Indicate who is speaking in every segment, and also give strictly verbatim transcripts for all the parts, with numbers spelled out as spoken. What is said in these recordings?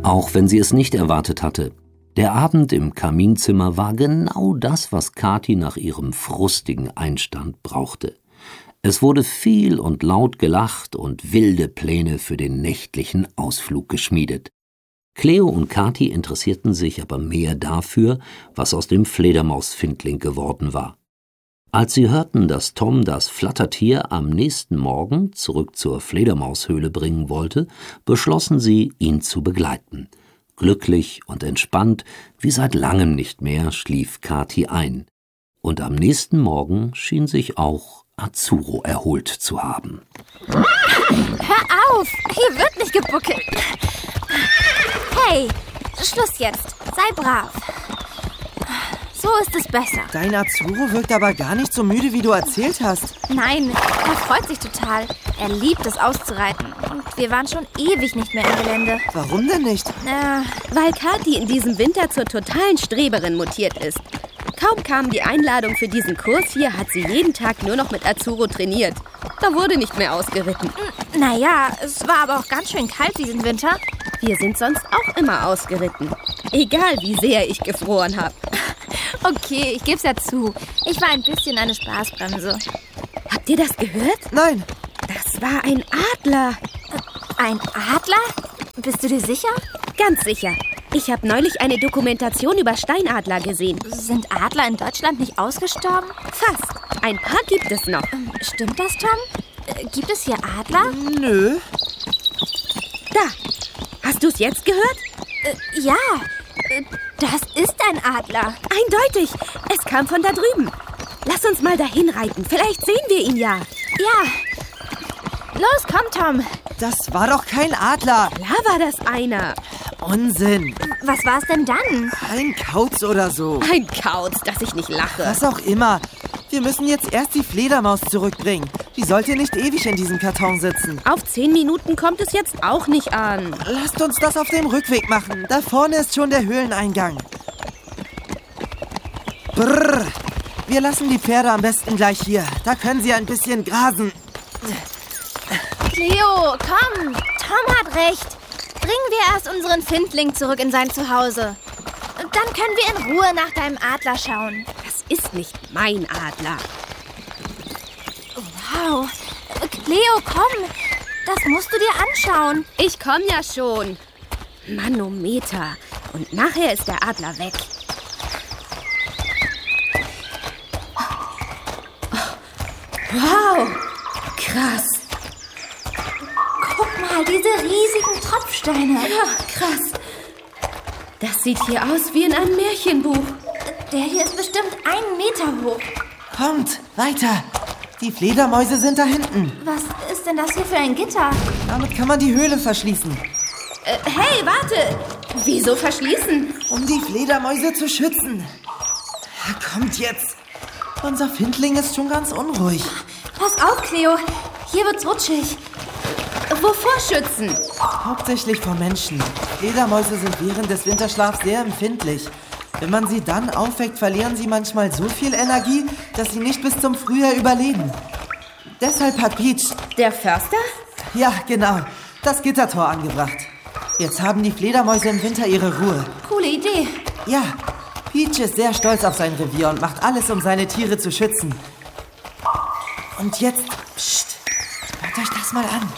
Speaker 1: Auch wenn sie es nicht erwartet hatte. Der Abend im Kaminzimmer war genau das, was Kathi nach ihrem frustigen Einstand brauchte. Es wurde viel und laut gelacht und wilde Pläne für den nächtlichen Ausflug geschmiedet. Cleo und Kathi interessierten sich aber mehr dafür, was aus dem Fledermausfindling geworden war. Als sie hörten, dass Tom das Flattertier am nächsten Morgen zurück zur Fledermaushöhle bringen wollte, beschlossen sie, ihn zu begleiten. Glücklich und entspannt, wie seit langem nicht mehr, schlief Kathi ein. Und am nächsten Morgen schien sich auch Azuro erholt zu haben.
Speaker 2: Hör auf! Hier wird nicht gebuckelt. Hey, Schluss jetzt. Sei brav. So ist es besser.
Speaker 3: Dein Azuro wirkt aber gar nicht so müde, wie du erzählt hast.
Speaker 2: Nein, er freut sich total. Er liebt es auszureiten. Und wir waren schon ewig nicht mehr im Gelände.
Speaker 3: Warum denn nicht?
Speaker 2: Äh,
Speaker 4: Weil Kathi in diesem Winter zur totalen Streberin mutiert ist. Kaum kam die Einladung für diesen Kurs hier, hat sie jeden Tag nur noch mit Azuro trainiert. Da wurde nicht mehr ausgeritten.
Speaker 2: naja, es war aber auch ganz schön kalt diesen Winter.
Speaker 4: Wir sind sonst auch immer ausgeritten. Egal, wie sehr ich gefroren habe.
Speaker 2: Okay, ich geb's ja zu. Ich war ein bisschen eine Spaßbremse.
Speaker 4: Habt ihr das gehört?
Speaker 3: Nein.
Speaker 4: Das war ein Adler.
Speaker 2: Ein Adler? Bist du dir sicher?
Speaker 4: Ganz sicher. Ich habe neulich eine Dokumentation über Steinadler gesehen.
Speaker 2: Sind Adler in Deutschland nicht ausgestorben?
Speaker 4: Fast. Ein paar gibt es noch.
Speaker 2: Stimmt das, Tom? Äh, gibt es hier Adler?
Speaker 3: Nö.
Speaker 4: Da. Hast du es jetzt gehört?
Speaker 2: Äh, ja. Äh, das ist ein Adler.
Speaker 4: Eindeutig. Es kam von da drüben. Lass uns mal dahin reiten. Vielleicht sehen wir ihn ja.
Speaker 2: Ja. Los, komm, Tom.
Speaker 3: Das war doch kein Adler.
Speaker 4: Klar war das einer.
Speaker 3: Unsinn.
Speaker 2: Was war es denn dann?
Speaker 3: Ein Kauz oder so.
Speaker 4: Ein Kauz, dass ich nicht lache.
Speaker 3: Was auch immer. Wir müssen jetzt erst die Fledermaus zurückbringen. Die sollte nicht ewig in diesem Karton sitzen.
Speaker 4: Auf zehn Minuten kommt es jetzt auch nicht an.
Speaker 3: Lasst uns das auf dem Rückweg machen. Da vorne ist schon der Höhleneingang. Brrr. Wir lassen die Pferde am besten gleich hier. Da können sie ein bisschen grasen.
Speaker 2: Cleo, komm. Tom hat recht. Bringen wir erst unseren Findling zurück in sein Zuhause. Dann können wir in Ruhe nach deinem Adler schauen.
Speaker 4: Das ist nicht mein Adler.
Speaker 2: Wow. Cleo, komm. Das musst du dir anschauen.
Speaker 4: Ich komme ja schon. Manometer. Und nachher ist der Adler weg. Wow. Krass.
Speaker 2: Guck mal, diese riesigen Tropfsteine.
Speaker 4: Ja, krass. Das sieht hier aus wie in einem Märchenbuch.
Speaker 2: Der hier ist bestimmt einen Meter hoch.
Speaker 3: Kommt, weiter. Die Fledermäuse sind da hinten.
Speaker 2: Was ist denn das hier für ein Gitter?
Speaker 3: Damit kann man die Höhle verschließen.
Speaker 4: Äh, hey, warte. Wieso verschließen?
Speaker 3: Um die Fledermäuse zu schützen. Ja, kommt jetzt. Unser Findling ist schon ganz unruhig.
Speaker 2: Pass auf, Cleo. Hier wird's rutschig.
Speaker 4: Wovor schützen?
Speaker 3: Hauptsächlich vor Menschen. Fledermäuse sind während des Winterschlafs sehr empfindlich. Wenn man sie dann aufweckt, verlieren sie manchmal so viel Energie, dass sie nicht bis zum Frühjahr überleben. Deshalb hat Peach...
Speaker 4: Der Förster?
Speaker 3: Ja, genau. Das Gittertor angebracht. Jetzt haben die Fledermäuse im Winter ihre Ruhe.
Speaker 2: Coole Idee.
Speaker 3: Ja, Peach ist sehr stolz auf sein Revier und macht alles, um seine Tiere zu schützen. Und jetzt... Psst, hört euch das mal an.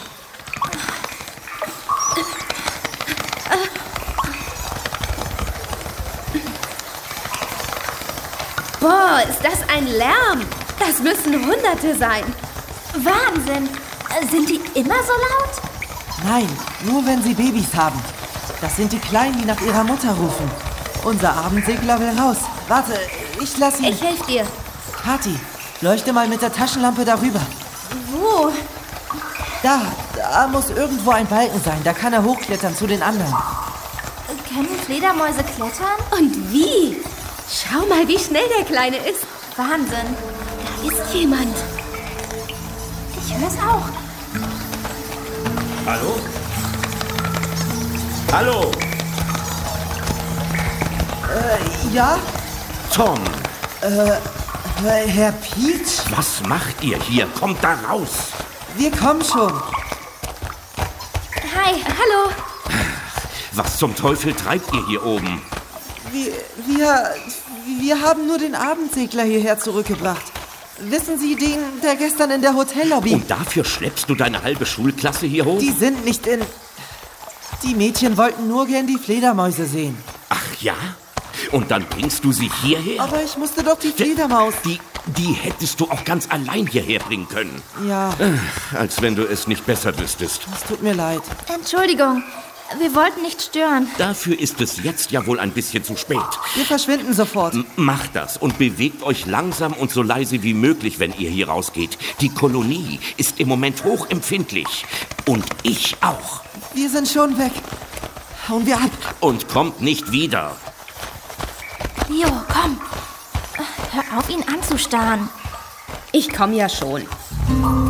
Speaker 4: Boah, ist das ein Lärm. Das müssen Hunderte sein.
Speaker 2: Wahnsinn. Sind die immer so laut?
Speaker 3: Nein, nur wenn sie Babys haben. Das sind die Kleinen, die nach ihrer Mutter rufen. Unser Abendsegler will raus. Warte, ich lass ihn...
Speaker 4: Ich helfe dir.
Speaker 3: Kathi, leuchte mal mit der Taschenlampe darüber.
Speaker 2: Wo?
Speaker 3: Da, da muss irgendwo ein Balken sein. Da kann er hochklettern zu den anderen.
Speaker 2: Können Fledermäuse klettern?
Speaker 4: Und wie? Schau mal, wie schnell der Kleine ist.
Speaker 2: Wahnsinn.
Speaker 4: Da ist jemand.
Speaker 2: Ich höre es auch.
Speaker 5: Hallo? Hallo?
Speaker 3: Äh, ja?
Speaker 5: Tom,
Speaker 3: Äh, Herr Peach?
Speaker 5: was macht ihr hier? Kommt da raus!
Speaker 3: Wir kommen schon.
Speaker 2: Hi.
Speaker 4: Hallo.
Speaker 5: Was zum Teufel treibt ihr hier oben?
Speaker 3: Wir, wir, wir haben nur den Abendsegler hierher zurückgebracht. Wissen Sie, den, der gestern in der Hotellobby...
Speaker 5: Und dafür schleppst du deine halbe Schulklasse hier hoch?
Speaker 3: Die sind nicht in... Die Mädchen wollten nur gern die Fledermäuse sehen.
Speaker 5: Ach ja? Und dann bringst du sie hierher?
Speaker 3: Aber ich musste doch die Fledermaus...
Speaker 5: Die, die hättest du auch ganz allein hierher bringen können.
Speaker 3: Ja.
Speaker 5: Als wenn du es nicht besser wüsstest.
Speaker 3: Es tut mir leid.
Speaker 2: Entschuldigung, wir wollten nicht stören.
Speaker 5: Dafür ist es jetzt ja wohl ein bisschen zu spät.
Speaker 3: Wir verschwinden sofort.
Speaker 5: M- macht das und bewegt euch langsam und so leise wie möglich, wenn ihr hier rausgeht. Die Kolonie ist im Moment hochempfindlich. Und ich auch.
Speaker 3: Wir sind schon weg. Hauen wir ab.
Speaker 5: Und kommt nicht wieder.
Speaker 2: Leo, komm. Hör auf, ihn anzustarren.
Speaker 4: Ich komme ja schon.